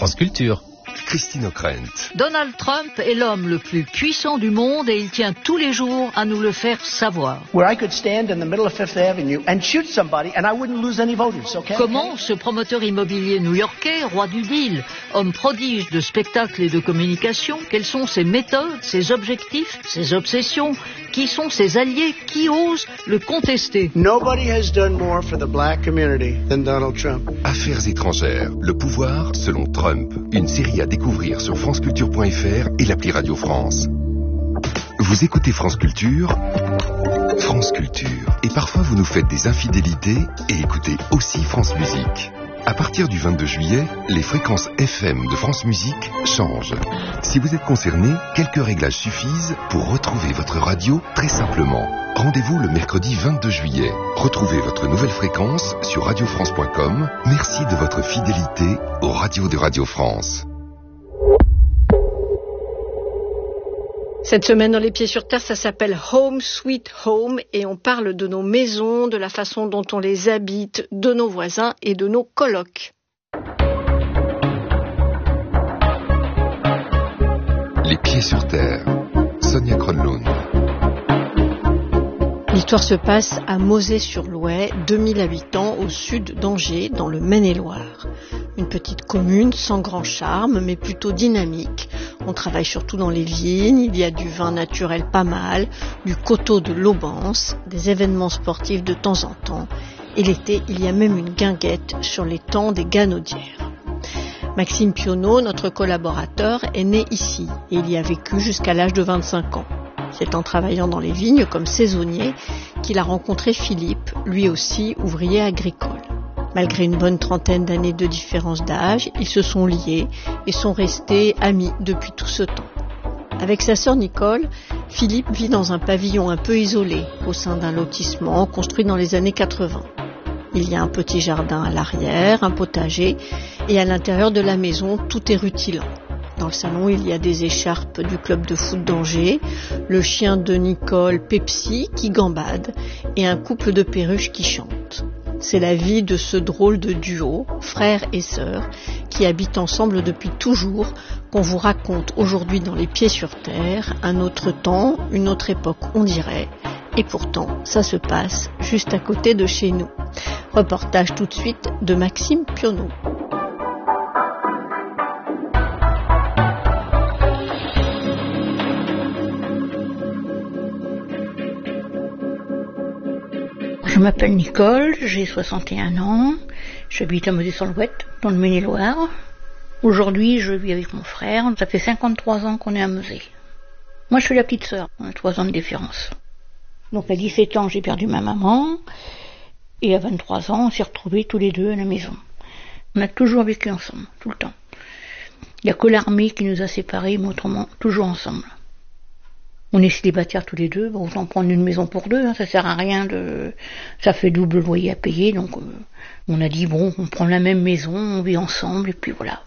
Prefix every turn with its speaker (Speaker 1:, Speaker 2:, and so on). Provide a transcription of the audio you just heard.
Speaker 1: France Culture.
Speaker 2: Christine O'Krent.
Speaker 3: Donald Trump est l'homme le plus puissant du monde et il tient tous les jours à nous le faire savoir. Comment ce promoteur immobilier new-yorkais, roi du deal, homme prodige de spectacles et de communication, quelles sont ses méthodes, ses objectifs, ses obsessions, qui sont ses alliés, qui osent le contester?
Speaker 4: Nobody has done more for the black community than Donald Trump.
Speaker 2: Affaires étrangères, le pouvoir selon Trump. Une série à découvrir sur franceculture.fr et l'appli Radio France. Vous écoutez France Culture, France Culture. Et parfois vous nous faites des infidélités et écoutez aussi France Musique. À partir du 22 juillet, les fréquences FM de France Musique changent. Si vous êtes concerné, quelques réglages suffisent pour retrouver votre radio très simplement. Rendez-vous le mercredi 22 juillet. Retrouvez votre nouvelle fréquence sur radiofrance.com. Merci de votre fidélité aux radios de Radio France.
Speaker 5: Cette semaine dans Les Pieds sur Terre, ça s'appelle Home Sweet Home et on parle de nos maisons, de la façon dont on les habite, de nos voisins et de nos colocs.
Speaker 2: Les Pieds sur Terre, Sonia Kronlund.
Speaker 5: L'histoire se passe à Mauzé-sur-Louet, 2000 habitants au sud d'Angers, dans le Maine-et-Loire. Une petite commune sans grand charme, mais plutôt dynamique. On travaille surtout dans les vignes, il y a du vin naturel pas mal, du coteau de l'Aubance, des événements sportifs de temps en temps. Et l'été, il y a même une guinguette sur l'étang des Ganaudières. Maxime Pionneau, notre collaborateur, est né ici et il y a vécu jusqu'à l'âge de 25 ans. C'est en travaillant dans les vignes comme saisonnier qu'il a rencontré Philippe, lui aussi ouvrier agricole. Malgré une bonne trentaine d'années de différence d'âge, ils se sont liés et sont restés amis depuis tout ce temps. Avec sa sœur Nicole, Philippe vit dans un pavillon un peu isolé au sein d'un lotissement construit dans les années 80. Il y a un petit jardin à l'arrière, un potager et à l'intérieur de la maison, tout est rutilant. Dans le salon, il y a des écharpes du club de foot d'Angers, le chien de Nicole, Pepsi, qui gambade, et un couple de perruches qui chantent. C'est la vie de ce drôle de duo, frère et sœur, qui habitent ensemble depuis toujours, qu'on vous raconte aujourd'hui dans Les Pieds sur Terre, un autre temps, une autre époque, on dirait, et pourtant, ça se passe juste à côté de chez nous. Reportage tout de suite de Maxime Pionneau.
Speaker 6: Je m'appelle Nicole, j'ai 61 ans, j'habite à Mauzé-sur-Louet, dans le Maine-et-Loire. Aujourd'hui, je vis avec mon frère, ça fait 53 ans qu'on est à Mauzé. Moi, je suis la petite sœur, on a 3 ans de différence. Donc à 17 ans, j'ai perdu ma maman, et à 23 ans, on s'est retrouvés tous les deux à la maison. On a toujours vécu ensemble, tout le temps. Il n'y a que l'armée qui nous a séparés, mais autrement, toujours ensemble. On est célibataires tous les deux, bon, autant prendre une maison pour deux, hein, ça sert à rien de... Ça fait double loyer à payer, donc on a dit bon, on prend la même maison, on vit ensemble, et puis voilà.